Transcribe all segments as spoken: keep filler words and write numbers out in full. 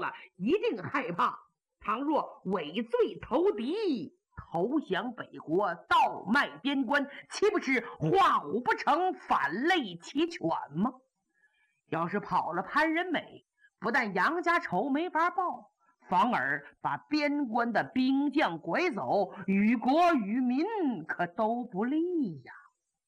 了，一定害怕。倘若畏罪投敌，投降北国，倒卖边关，岂不是画虎不成反类其犬吗？要是跑了潘仁美，不但杨家仇没法报，反而把边关的兵将拐走，与国与民可都不利呀。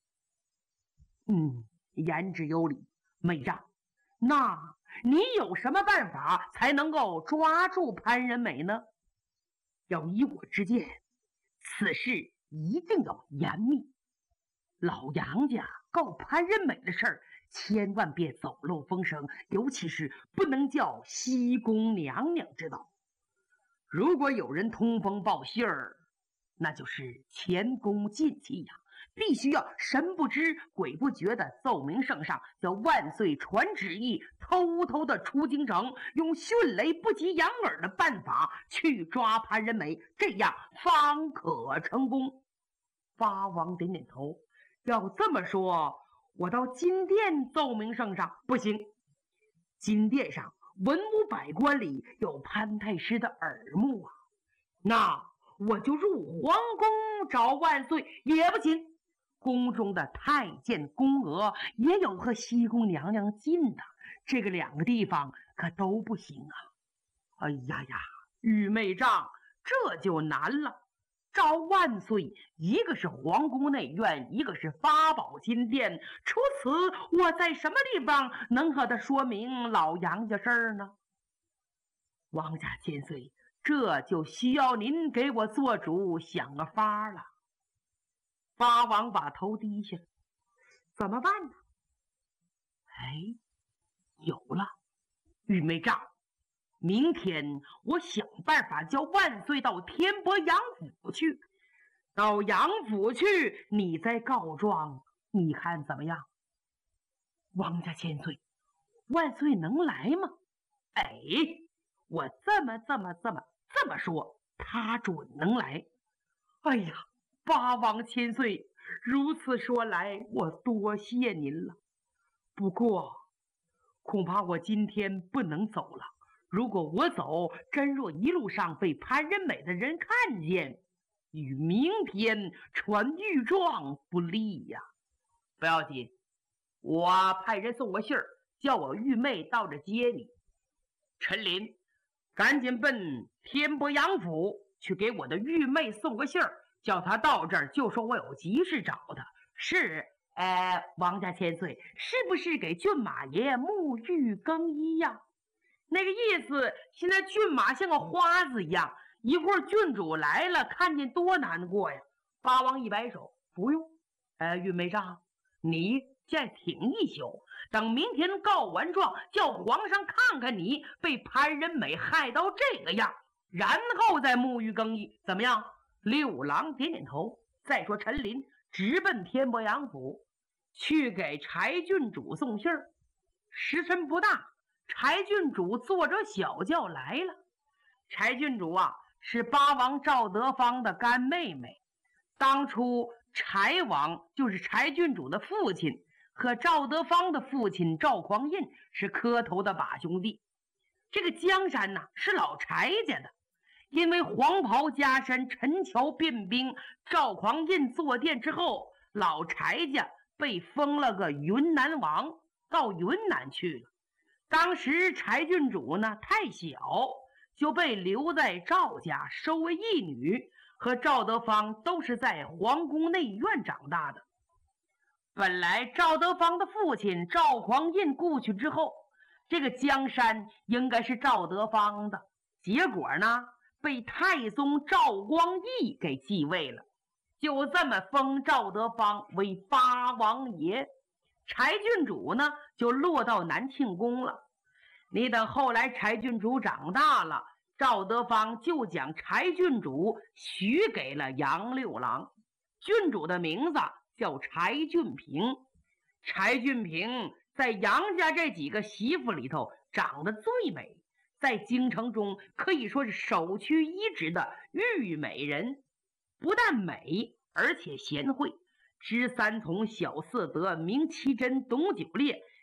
嗯，言之有理，妹丈，那你有什么办法才能够抓住潘仁美呢？要依我之见，此事一定要严密。老杨家告潘仁美的事儿，千万别走漏风声，尤其是不能叫西宫娘娘知道。如果有人通风报信儿，那就是前功尽弃呀！必须要神不知鬼不觉的奏明圣上，叫万岁传旨意，偷偷的出京城，用迅雷不及掩耳的办法去抓潘仁美，这样方可成功。八王点点头，要这么说，我到金殿奏明圣上不行。金殿上文武百官里有潘太师的耳目啊，那我就入皇宫找万岁也不行。宫中的太监宫娥也有和西宫娘娘近的，这个两个地方可都不行啊。哎呀呀，玉妹丈，这就难了。找万岁，一个是皇宫内院，一个是八宝金殿，除此我在什么地方能和他说明老杨家事儿呢？王家千岁，这就需要您给我做主，想个法了。八王把头低下，怎么办呢？哎，有了，玉妹丈，明天我想办法叫万岁到天伯杨府去，到杨府去，你再告状，你看怎么样？王家千岁，万岁能来吗？哎，我这么这么这么这么说，他准能来。哎呀，八王千岁，如此说来，我多谢您了。不过，恐怕我今天不能走了。如果我走，真若一路上被潘仁美的人看见，与明天传御状不利呀。不要紧，我派人送个信儿，叫我玉妹到这接你。陈琳，赶紧奔天伯杨府去给我的玉妹送个信儿，叫他到这儿，就说我有急事找他。是，呃，王家千岁，是不是给骏马爷沐浴更衣呀？那个意思，现在骏马像个花子一样，一会儿郡主来了，看见多难过呀。八王一摆手，不用。呃，玉妹丈，你再挺一宿，等明天告完状，叫皇上看看你被潘仁美害到这个样，然后再沐浴更衣，怎么样？六郎点点头。再说陈琳直奔天伯杨府，去给柴郡主送信儿。时辰不大，柴郡主坐着小轿来了。柴郡主啊，是八王赵德芳的干妹妹。当初柴王就是柴郡主的父亲，和赵德芳的父亲赵匡胤是磕头的把兄弟。这个江山呢、啊，是老柴家的。因为黄袍加身，陈桥变兵，赵匡胤坐殿之后，老柴家被封了个云南王，到云南去了。当时柴郡主呢太小，就被留在赵家收为义女，和赵德芳都是在皇宫内院长大的。本来赵德芳的父亲赵匡胤故去之后，这个江山应该是赵德芳的，结果呢被太宗赵光义给继位了，就这么封赵德芳为八王爷。柴郡主呢就落到南庆宫了。你等后来柴郡主长大了，赵德芳就将柴郡主许给了杨六郎，郡主的名字叫柴郡平。柴郡平在杨家这几个媳妇里头长得最美，在京城中可以说是首屈一指的玉美人，不但美，而且贤惠，知三从、晓四德、明七真、懂九烈，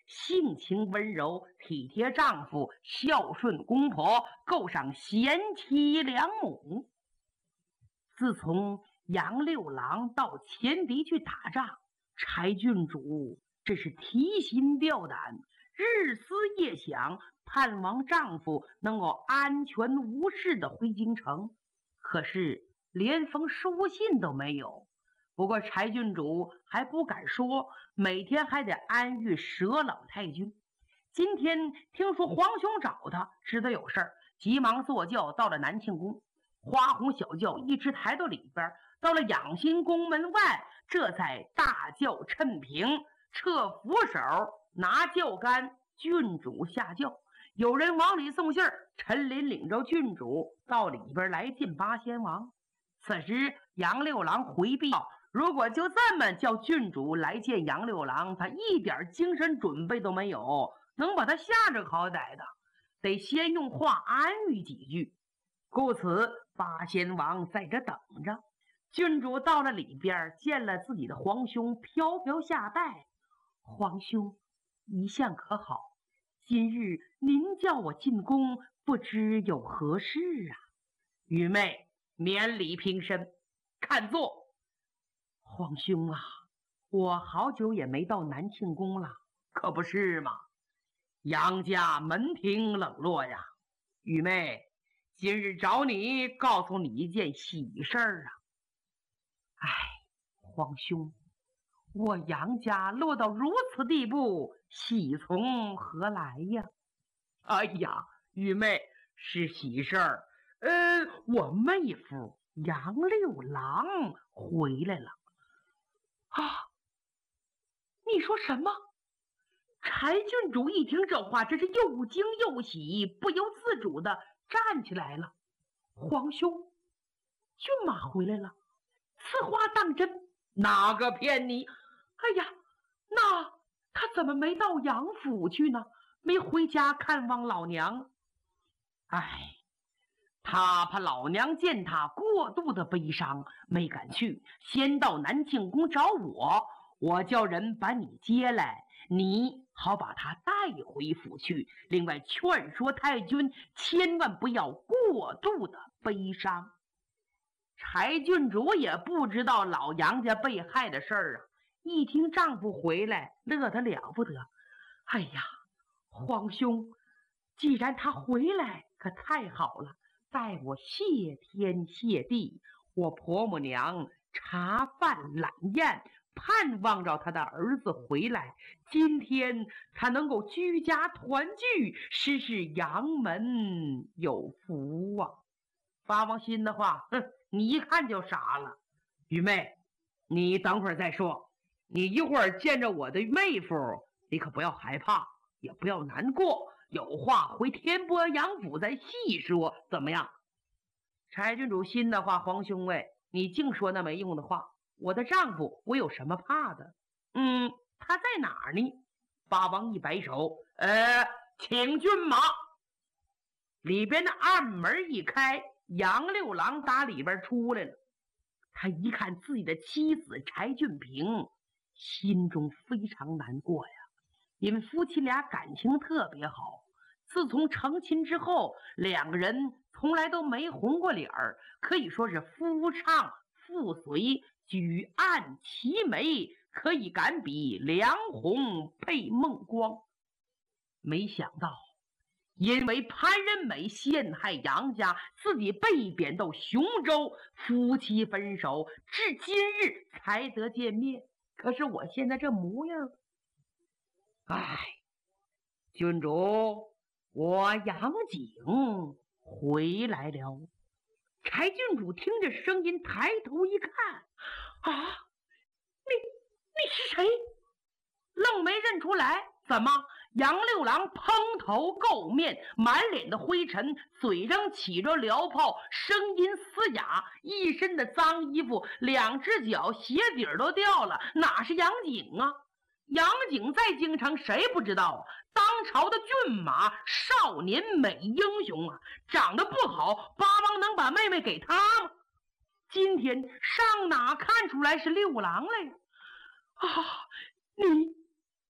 性情温柔，体贴丈夫，孝顺公婆，够上贤妻良母。自从杨六郎到前敌去打仗，柴郡主这是提心吊胆，日思夜想，盼望丈夫能够安全无事的回京城。可是连封书信都没有。不过柴郡主还不敢说，每天还得安御佘老太君。今天听说皇兄找他，知道有事儿，急忙坐轿到了南庆宫。花红小轿一直抬到里边，到了养心宫门外，这才大轿趁平，撤扶手，拿轿杆，郡主下轿。有人往里送信儿，陈琳领着郡主到里边来见八仙王。此时杨六郎回避，如果就这么叫郡主来见杨六郎，他一点精神准备都没有，能把他吓着好歹的，得先用话安慰几句。故此八仙王在这等着。郡主到了里边，见了自己的皇兄，飘飘下拜。皇兄一向可好？今日您叫我进宫，不知有何事啊？愚昧，免礼平身，看坐。皇兄啊，我好久也没到南庆宫了。可不是嘛，杨家门庭冷落呀。愚昧，今日找你，告诉你一件喜事儿啊。哎，皇兄，我杨家落到如此地步，喜从何来呀？哎呀，愚昧，是喜事儿。呃，我妹夫杨六郎回来了。啊！你说什么？柴郡主一听这话，真是又惊又喜，不由自主的站起来了。皇兄，骏马回来了？此话当真？哪个骗你？哎呀，那他怎么没到杨府去呢？没回家看望老娘？哎，他怕老娘见他过度的悲伤，没敢去，先到南庆宫找我，我叫人把你接来，你好把他带回府去。另外劝说太君千万不要过度的悲伤。柴郡主也不知道老杨家被害的事儿啊，一听丈夫回来，乐得了不得。哎呀，皇兄，既然他回来，可太好了，待我谢天谢地。我婆母娘茶饭懒宴，盼望着他的儿子回来，今天他能够居家团聚，实是杨门有福啊。发王心的话，哼，你一看就傻了。愚昧，你等会儿再说。你一会儿见着我的妹夫，你可不要害怕，也不要难过，有话回天波杨府再细说，怎么样？柴郡主心的话，皇兄哎，你净说那没用的话。我的丈夫，我有什么怕的？嗯，他在哪儿呢？八王一摆手，呃，请骏马。里边的暗门一开，杨六郎打里边出来了。他一看自己的妻子柴俊平，心中非常难过呀，因为夫妻俩感情特别好。自从成亲之后，两个人从来都没红过脸儿，可以说是夫唱妇随，举案齐眉，可以敢比梁红配孟光。没想到因为潘仁美陷害杨家，自己被贬到雄州，夫妻分手，至今日才得见面。可是我现在这模样，唉，郡主，我杨景回来了。柴郡主听着声音，抬头一看，啊，你你是谁？愣没认出来。怎么？杨六郎蓬头垢面，满脸的灰尘，嘴上起着燎泡，声音嘶哑，一身的脏衣服，两只脚鞋底儿都掉了，哪是杨景啊？杨景在京城谁不知道啊？当朝的骏马，少年美英雄啊，长得不好，八王能把妹妹给他吗？今天上哪看出来是六郎来呀？啊，你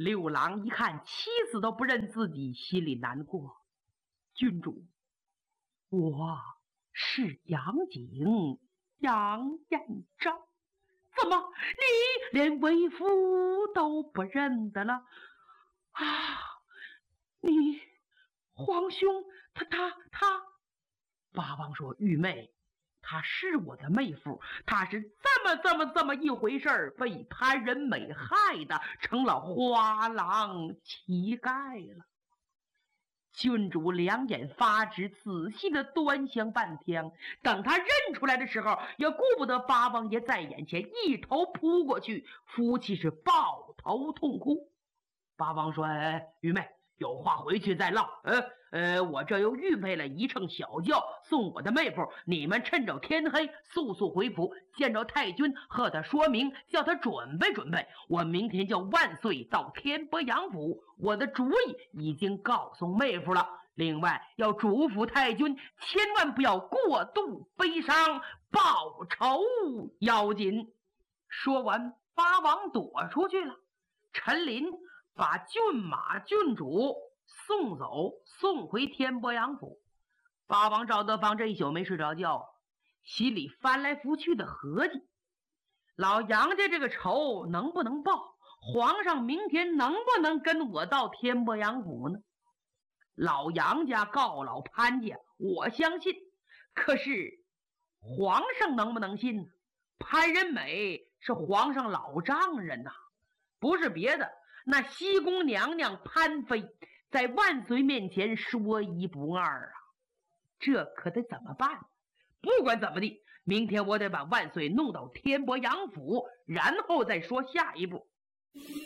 六郎一看妻子都不认自己，心里难过。郡主，我是杨景，杨延昭，怎么你连为夫都不认得了啊？你皇兄他他他，八王说：“玉妹，她是我的妹夫，她是这么这么这么一回事儿，被潘仁美害的，成了花郎乞丐了。”郡主两眼发直，仔细的端详半天，等他认出来的时候，也顾不得八王爷在眼前，一头扑过去，夫妻是抱头痛哭。八王说：“哎，玉妹，有话回去再唠。呃呃，我这又预备了一乘小轿送我的妹夫，你们趁着天黑速速回府，见着太君，和他说明，叫他准备准备。我明天叫万岁到天波阳府，我的主意已经告诉妹夫了。另外要嘱咐太君，千万不要过度悲伤，报仇要紧。”说完，八王躲出去了。陈琳把骏马郡主送走，送回天波阳府。八王赵德芳这一宿没睡着觉，心里翻来覆去的合计：老杨家这个仇能不能报？皇上明天能不能跟我到天波阳府呢？老杨家告老潘家，我相信，可是皇上能不能信呢？潘仁美是皇上老丈人呐、啊，不是别的，那西宫娘娘潘妃在万岁面前说一不二啊，这可得怎么办？不管怎么地，明天我得把万岁弄到天波阳府，然后再说下一步。